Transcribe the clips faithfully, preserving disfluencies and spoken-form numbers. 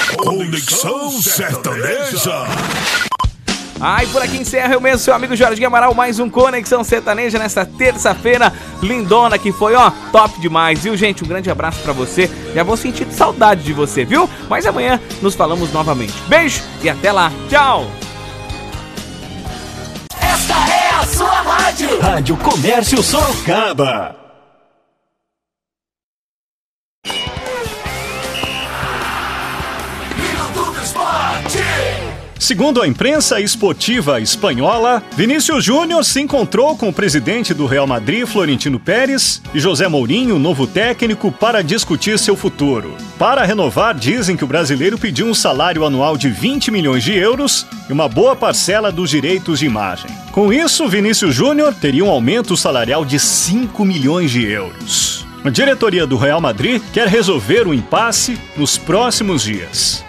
Conexão Sertaneja. Ah, e por aqui encerra eu mesmo, seu amigo Jorge Amaral, mais um Conexão Sertaneja nesta terça-feira lindona que foi, ó, top demais, viu, gente? Um grande abraço pra você. Já vou sentir saudade de você, viu? Mas amanhã nos falamos novamente. Beijo e até lá. Tchau! Esta é a sua rádio. Rádio Comércio Sorocaba. Segundo a imprensa esportiva espanhola, Vinícius Júnior se encontrou com o presidente do Real Madrid, Florentino Pérez, e José Mourinho, novo técnico, para discutir seu futuro. Para renovar, dizem que o brasileiro pediu um salário anual de vinte milhões de euros e uma boa parcela dos direitos de imagem. Com isso, Vinícius Júnior teria um aumento salarial de cinco milhões de euros. A diretoria do Real Madrid quer resolver o impasse nos próximos dias.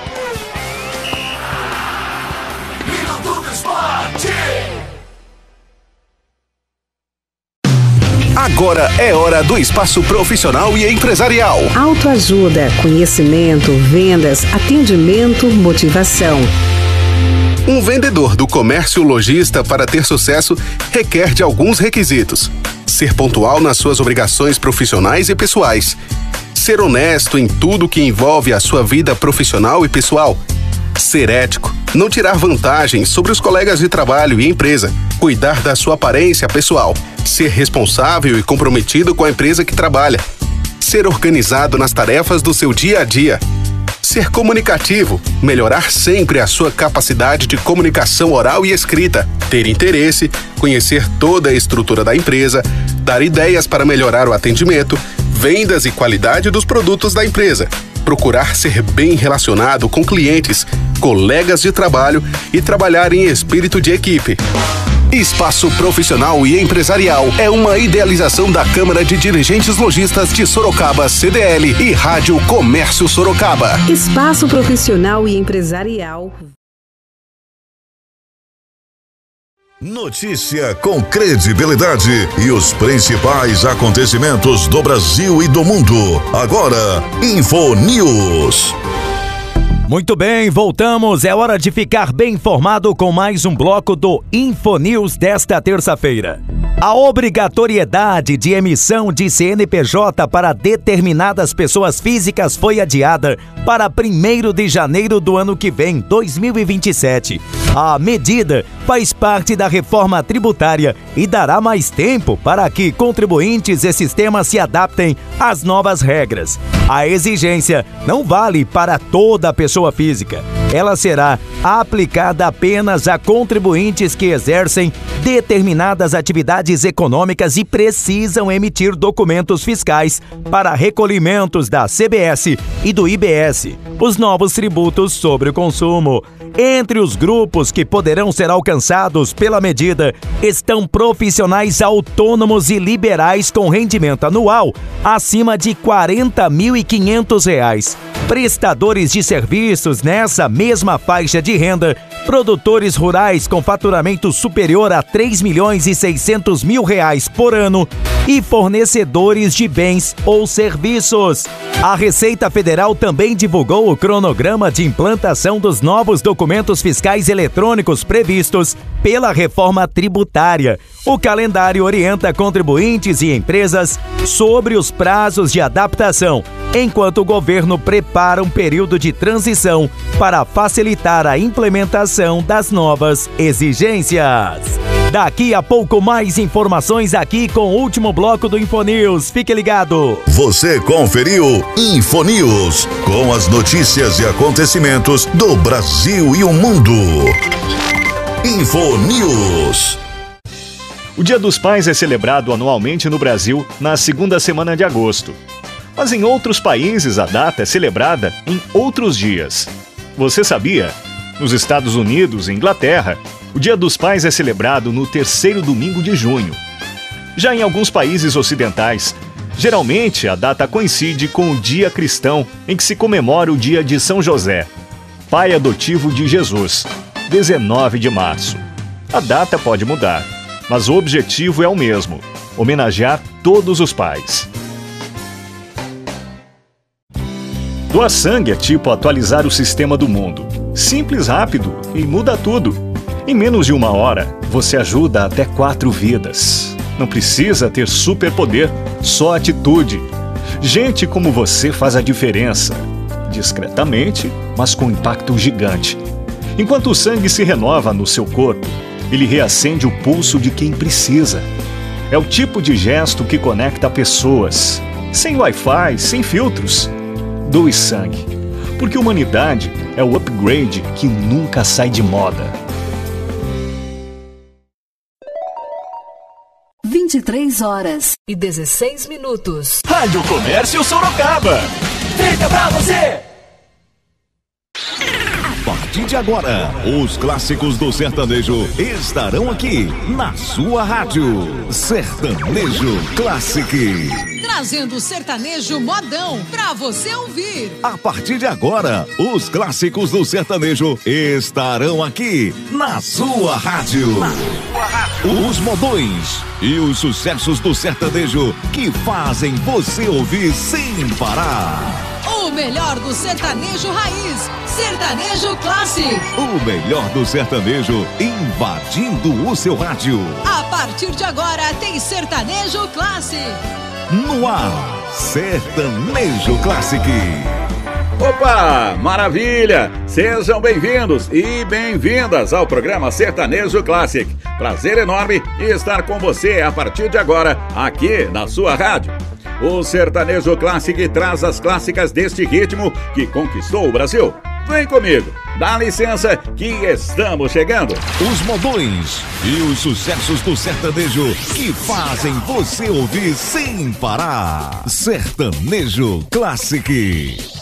Agora é hora do espaço profissional e empresarial. Autoajuda, conhecimento, vendas, atendimento, motivação. Um vendedor do comércio lojista, para ter sucesso, requer de alguns requisitos: ser pontual nas suas obrigações profissionais e pessoais, ser honesto em tudo que envolve a sua vida profissional e pessoal, ser ético, não tirar vantagem sobre os colegas de trabalho e empresa, cuidar da sua aparência pessoal, ser responsável e comprometido com a empresa que trabalha, ser organizado nas tarefas do seu dia a dia, ser comunicativo, melhorar sempre a sua capacidade de comunicação oral e escrita, ter interesse, conhecer toda a estrutura da empresa, dar ideias para melhorar o atendimento, vendas e qualidade dos produtos da empresa, procurar ser bem relacionado com clientes, colegas de trabalho e trabalhar em espírito de equipe. Espaço Profissional e Empresarial é uma idealização da Câmara de Dirigentes Lojistas de Sorocaba, C D L, e Rádio Comércio Sorocaba. Espaço Profissional e Empresarial. Notícia com credibilidade e os principais acontecimentos do Brasil e do mundo. Agora, Infonews. Muito bem, voltamos. É hora de ficar bem informado com mais um bloco do Infonews desta terça-feira. A obrigatoriedade de emissão de C N P J para determinadas pessoas físicas foi adiada para primeiro de janeiro do ano que vem, dois mil e vinte e sete. A medida faz parte da reforma tributária e dará mais tempo para que contribuintes e sistemas se adaptem às novas regras. A exigência não vale para toda a pessoa física. Ela será aplicada apenas a contribuintes que exercem determinadas atividades econômicas e precisam emitir documentos fiscais para recolhimentos da C B S e do I B S, os novos tributos sobre o consumo. Entre os grupos que poderão ser alcançados pela medida estão profissionais autônomos e liberais com rendimento anual acima de quarenta mil e quinhentos reais, prestadores de serviços nessa mesma faixa de renda, produtores rurais com faturamento superior a três milhões e seiscentos mil reais por ano e fornecedores de bens ou serviços. A Receita Federal também divulgou o cronograma de implantação dos novos documentos fiscais eletrônicos previstos pela reforma tributária. O calendário orienta contribuintes e empresas sobre os prazos de adaptação, enquanto o governo prepara um período de transição para facilitar a implementação das novas exigências. Daqui a pouco mais informações aqui com o último bloco do Infonews. Fique ligado. Você conferiu Infonews, com as notícias e acontecimentos do Brasil e o mundo. Infonews. O Dia dos Pais é celebrado anualmente no Brasil na segunda semana de agosto. Mas em outros países a data é celebrada em outros dias. Você sabia? Nos Estados Unidos e Inglaterra, o Dia dos Pais é celebrado no terceiro domingo de junho. Já em alguns países ocidentais, geralmente a data coincide com o Dia Cristão, em que se comemora o Dia de São José, pai adotivo de Jesus, dezenove de março. A data pode mudar, mas o objetivo é o mesmo: homenagear todos os pais. Doar sangue é tipo atualizar o sistema do mundo. Simples, rápido e muda tudo. Em menos de uma hora, você ajuda até quatro vidas. Não precisa ter superpoder, só atitude. Gente como você faz a diferença. Discretamente, mas com impacto gigante. Enquanto o sangue se renova no seu corpo, ele reacende o pulso de quem precisa. É o tipo de gesto que conecta pessoas. Sem Wi-Fi, sem filtros. Doe sangue, porque humanidade é o upgrade que nunca sai de moda. vinte e três horas e dezesseis minutos. Rádio Comércio Sorocaba. Fica pra você! A partir de agora, os clássicos do sertanejo estarão aqui na sua rádio. Sertanejo Classic. Trazendo o sertanejo modão pra você ouvir. A partir de agora, os clássicos do sertanejo estarão aqui na sua rádio. Na sua rádio. Os modões e os sucessos do sertanejo que fazem você ouvir sem parar. O melhor do sertanejo raiz, Sertanejo Classic. O melhor do sertanejo invadindo o seu rádio. A partir de agora tem Sertanejo Classic. No ar, Sertanejo Classic. Opa, maravilha! Sejam bem-vindos e bem-vindas ao programa Sertanejo Classic. Prazer enorme estar com você a partir de agora, aqui na sua rádio. O Sertanejo Classic traz as clássicas deste ritmo que conquistou o Brasil. Vem comigo, dá licença que estamos chegando. Os modões e os sucessos do sertanejo que fazem você ouvir sem parar. Sertanejo Classic.